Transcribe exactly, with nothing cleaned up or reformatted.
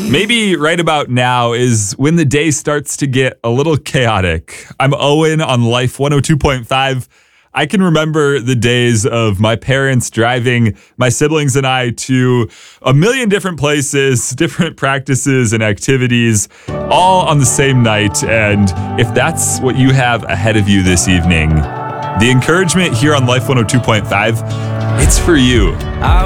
Maybe right about now is when the day starts to get a little chaotic. I'm Owen on Life one oh two point five. I can remember the days of my parents driving my siblings and I to a million different places, different practices and activities, all on the same night. And if that's what you have ahead of you this evening, the encouragement here on Life one oh two point five, it's for you. I